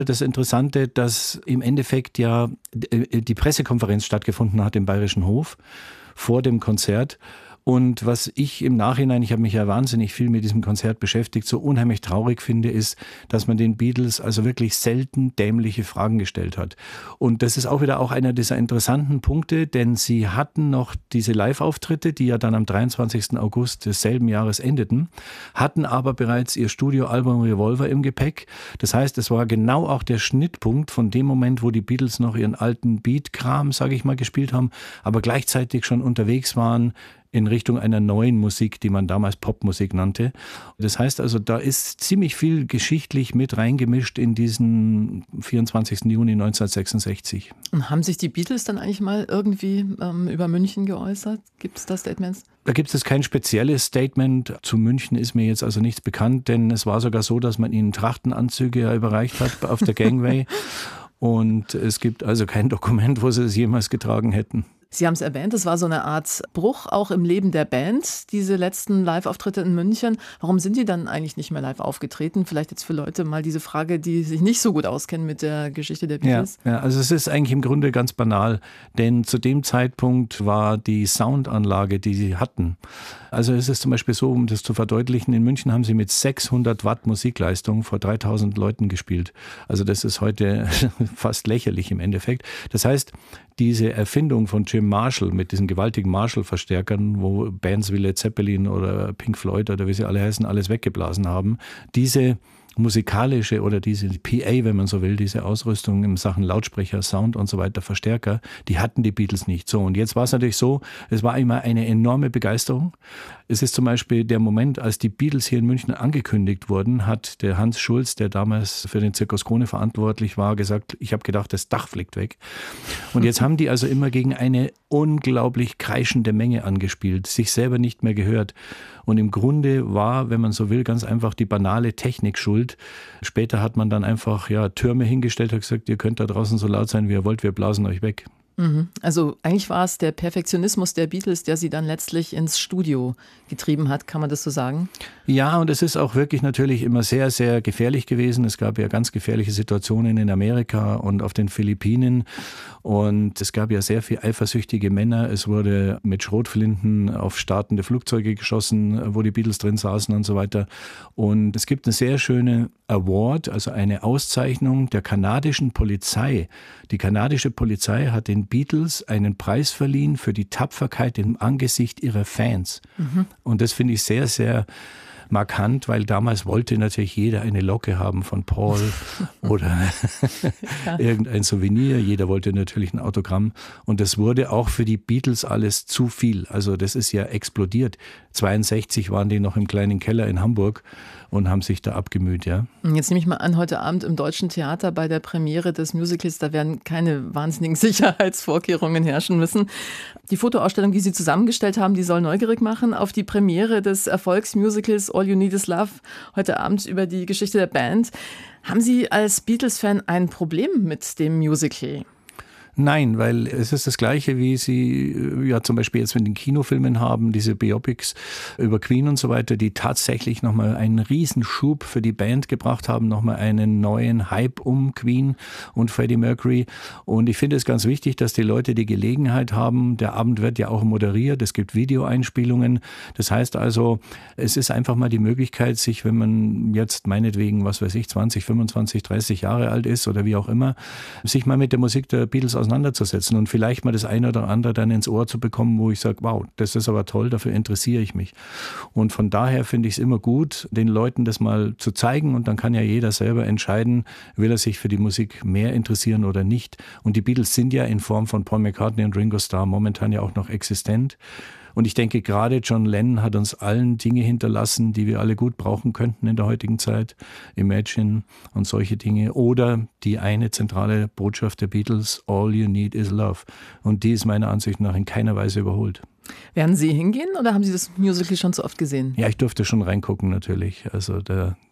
das Interessante, dass im Endeffekt ja die Pressekonferenz stattgefunden hat im Bayerischen Hof vor dem Konzert. Und was ich im Nachhinein, ich habe mich ja wahnsinnig viel mit diesem Konzert beschäftigt, so unheimlich traurig finde, ist, dass man den Beatles also wirklich selten dämliche Fragen gestellt hat. Und das ist auch wieder einer dieser interessanten Punkte, denn sie hatten noch diese Live-Auftritte, die ja dann am 23. August desselben Jahres endeten, hatten aber bereits ihr Studioalbum Revolver im Gepäck. Das heißt, es war genau auch der Schnittpunkt von dem Moment, wo die Beatles noch ihren alten Beat-Kram, sage ich mal, gespielt haben, aber gleichzeitig schon unterwegs waren in Richtung einer neuen Musik, die man damals Popmusik nannte. Das heißt also, da ist ziemlich viel geschichtlich mit reingemischt in diesen 24. Juni 1966. Und haben sich die Beatles dann eigentlich mal irgendwie über München geäußert? Gibt es da Statements? Da gibt es kein spezielles Statement. Zu München ist mir jetzt also nichts bekannt, denn es war sogar so, dass man ihnen Trachtenanzüge überreicht hat auf der Gangway. Und es gibt also kein Dokument, wo sie es jemals getragen hätten. Sie haben es erwähnt, es war so eine Art Bruch auch im Leben der Band, diese letzten Live-Auftritte in München. Warum sind die dann eigentlich nicht mehr live aufgetreten? Vielleicht jetzt für Leute mal diese Frage, die sich nicht so gut auskennen mit der Geschichte der Beatles. Ja, also es ist eigentlich im Grunde ganz banal, denn zu dem Zeitpunkt war die Soundanlage, die sie hatten. Also es ist zum Beispiel so, um das zu verdeutlichen, in München haben sie mit 600 Watt Musikleistung vor 3000 Leuten gespielt. Also das ist heute fast lächerlich im Endeffekt. Das heißt, diese Erfindung von Jim Marshall mit diesen gewaltigen Marshall-Verstärkern, wo Bands wie Led Zeppelin oder Pink Floyd oder wie sie alle heißen, alles weggeblasen haben, diese musikalische oder diese PA, wenn man so will, diese Ausrüstung in Sachen Lautsprecher, Sound und so weiter, Verstärker, die hatten die Beatles nicht. So, und jetzt war es natürlich so, es war immer eine enorme Begeisterung. Es ist zum Beispiel der Moment, als die Beatles hier in München angekündigt wurden, hat der Hans Schulz, der damals für den Zirkus Krone verantwortlich war, gesagt, ich habe gedacht, das Dach fliegt weg. Und jetzt haben die also immer gegen eine unglaublich kreischende Menge angespielt, sich selber nicht mehr gehört. Und im Grunde war, wenn man so will, ganz einfach die banale Technik schuld. Später hat man dann einfach Türme hingestellt und gesagt, ihr könnt da draußen so laut sein, wie ihr wollt, wir blasen euch weg. Also eigentlich war es der Perfektionismus der Beatles, der sie dann letztlich ins Studio getrieben hat, kann man das so sagen? Ja, und es ist auch wirklich natürlich immer sehr, sehr gefährlich gewesen. Es gab ja ganz gefährliche Situationen in Amerika und auf den Philippinen und es gab ja sehr viel eifersüchtige Männer. Es wurde mit Schrotflinten auf startende Flugzeuge geschossen, wo die Beatles drin saßen und so weiter. Und es gibt eine sehr schöne Award, also eine Auszeichnung der kanadischen Polizei. Die kanadische Polizei hat den Beatles einen Preis verliehen für die Tapferkeit im Angesicht ihrer Fans. Und das finde ich sehr, sehr markant, weil damals wollte natürlich jeder eine Locke haben von Paul oder irgendein Souvenir. Jeder wollte natürlich ein Autogramm. Und das wurde auch für die Beatles alles zu viel. Also das ist ja explodiert. 62 waren die noch im kleinen Keller in Hamburg und haben sich da abgemüht, ja. Jetzt nehme ich mal an, heute Abend im Deutschen Theater bei der Premiere des Musicals, da werden keine wahnsinnigen Sicherheitsvorkehrungen herrschen müssen. Die Fotoausstellung, die Sie zusammengestellt haben, die soll neugierig machen auf die Premiere des Erfolgsmusicals All You Need Is Love heute Abend über die Geschichte der Band. Haben Sie als Beatles-Fan ein Problem mit dem Musical? Nein, weil es ist das Gleiche, wie Sie ja zum Beispiel jetzt mit den Kinofilmen haben, diese Biopics über Queen und so weiter, die tatsächlich nochmal einen Riesenschub für die Band gebracht haben, nochmal einen neuen Hype um Queen und Freddie Mercury. Und ich finde es ganz wichtig, dass die Leute die Gelegenheit haben, der Abend wird ja auch moderiert, es gibt Videoeinspielungen. Das heißt also, es ist einfach mal die Möglichkeit, sich, wenn man jetzt meinetwegen, 20, 25, 30 Jahre alt ist oder wie auch immer, sich mal mit der Musik der Beatles auseinanderzusetzen und vielleicht mal das eine oder andere dann ins Ohr zu bekommen, wo ich sage, wow, das ist aber toll, dafür interessiere ich mich. Und von daher finde ich es immer gut, den Leuten das mal zu zeigen und dann kann ja jeder selber entscheiden, will er sich für die Musik mehr interessieren oder nicht. Und die Beatles sind ja in Form von Paul McCartney und Ringo Starr momentan ja auch noch existent. Und ich denke, gerade John Lennon hat uns allen Dinge hinterlassen, die wir alle gut brauchen könnten in der heutigen Zeit. Imagine und solche Dinge. Oder die eine zentrale Botschaft der Beatles, All You Need Is Love. Und die ist meiner Ansicht nach in keiner Weise überholt. Werden Sie hingehen oder haben Sie das Musical schon so oft gesehen? Ja, ich durfte schon reingucken natürlich. Also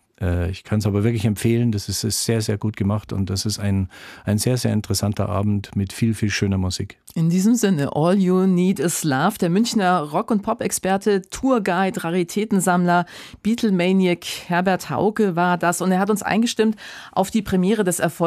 ich kann es aber wirklich empfehlen, das ist sehr, sehr gut gemacht und das ist ein sehr, sehr interessanter Abend mit viel, viel schöner Musik. In diesem Sinne, All You Need Is Love, der Münchner Rock- und Pop-Experte, Tourguide, Raritätensammler, Beatlemaniac Herbert Hauke war das und er hat uns eingestimmt auf die Premiere des